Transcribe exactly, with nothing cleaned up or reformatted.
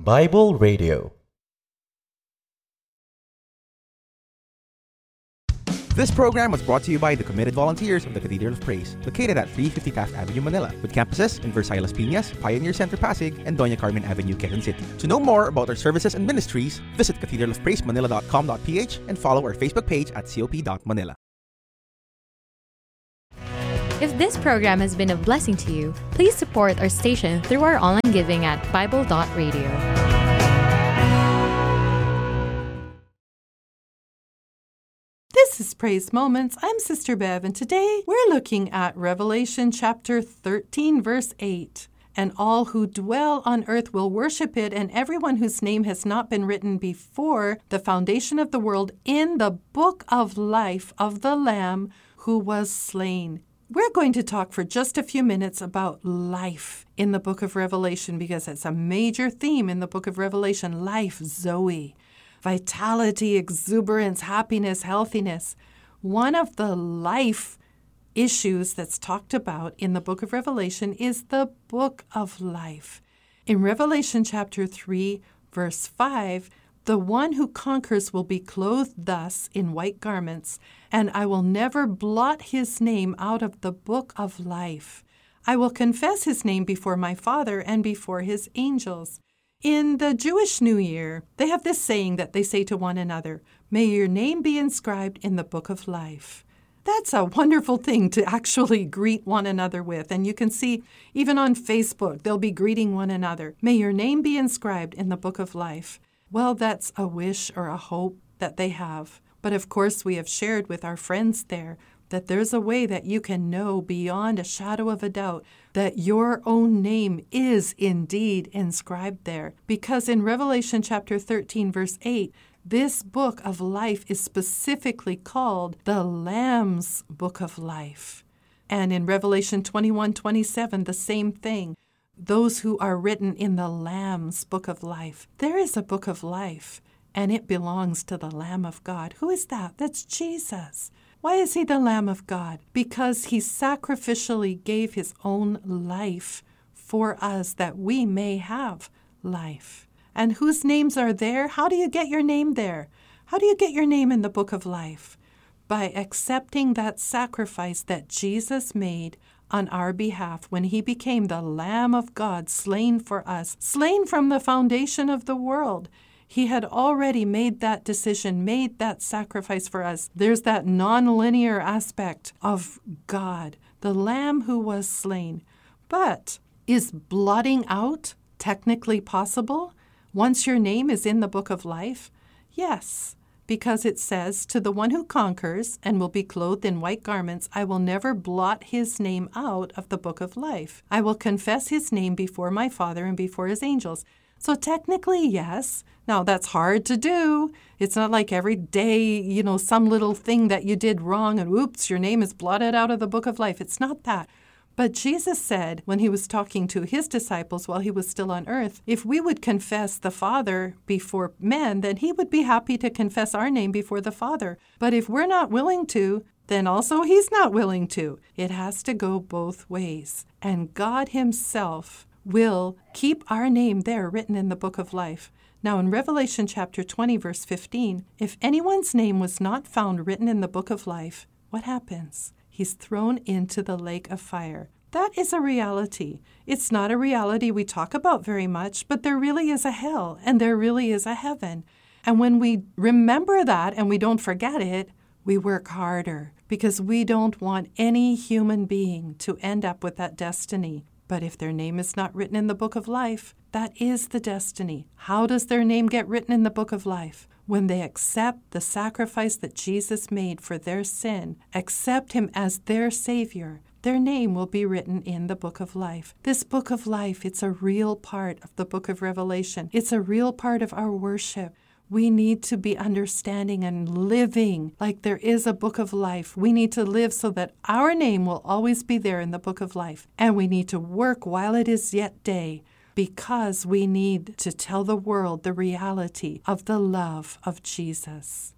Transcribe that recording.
Bible Radio. This program was brought to you by the committed volunteers of the Cathedral of Praise, located at three fifty Taft Avenue, Manila, with campuses in Versailles Piñas, Pioneer Center Pasig, and Doña Carmen Avenue, Quezon City. To know more about our services and ministries, visit cathedral of praise manila dot com dot p h and follow our Facebook page at c o p dot manila. If this program has been a blessing to you, please support our station through our online giving at bible dot radio. This is Praise Moments. I'm Sister Bev, and today we're looking at Revelation chapter thirteen, verse eight. And all who dwell on earth will worship it, and everyone whose name has not been written before the foundation of the world in the book of life of the Lamb who was slain. We're going to talk for just a few minutes about life in the book of Revelation because it's a major theme in the book of Revelation. Life, Zoe. Vitality, exuberance, happiness, healthiness. One of the life issues that's talked about in the book of Revelation is the book of life. In Revelation chapter three, verse five, the one who conquers will be clothed thus in white garments, and I will never blot his name out of the book of life. I will confess his name before my Father and before his angels. In the Jewish New Year, they have this saying that they say to one another, "May your name be inscribed in the book of life." That's a wonderful thing to actually greet one another with. And you can see, even on Facebook, they'll be greeting one another. May your name be inscribed in the book of life. Well, that's a wish or a hope that they have. But of course, we have shared with our friends there that there's a way that you can know beyond a shadow of a doubt that your own name is indeed inscribed there. Because in Revelation chapter thirteen, verse eight, this book of life is specifically called the Lamb's book of life. And in Revelation twenty-one, twenty-seven, the same thing. Those who are written in the Lamb's book of life. There is a book of life, and it belongs to the Lamb of God. Who is that? That's Jesus. Why is he the Lamb of God? Because he sacrificially gave his own life for us that we may have life. And whose names are there? How do you get your name there? How do you get your name in the book of life? By accepting that sacrifice that Jesus made on our behalf when he became the Lamb of God, slain for us, slain from the foundation of the world. He had already made that decision, made that sacrifice for us. There's that non-linear aspect of God, the Lamb who was slain. But is blotting out technically possible once your name is in the book of life? Yes, because it says, to the one who conquers and will be clothed in white garments, I will never blot his name out of the book of life. I will confess his name before my Father and before his angels. So technically, yes. Now, that's hard to do. It's not like every day, you know, some little thing that you did wrong and oops, your name is blotted out of the book of life. It's not that. But Jesus said when he was talking to his disciples while he was still on earth, if we would confess the Father before men, then he would be happy to confess our name before the Father. But if we're not willing to, then also he's not willing to. It has to go both ways. And God himself will keep our name there written in the book of life. Now in Revelation chapter twenty, verse fifteen, if anyone's name was not found written in the book of life, what happens? He's thrown into the lake of fire. That is a reality. It's not a reality we talk about very much, but there really is a hell and there really is a heaven. And when we remember that and we don't forget it, we work harder because we don't want any human being to end up with that destiny. But if their name is not written in the book of life, that is the destiny. How does their name get written in the book of life? When they accept the sacrifice that Jesus made for their sin, accept him as their Savior, their name will be written in the book of life. This book of life, it's a real part of the book of Revelation. It's a real part of our worship. We need to be understanding and living like there is a book of life. We need to live so that our name will always be there in the book of life. And we need to work while it is yet day, because we need to tell the world the reality of the love of Jesus.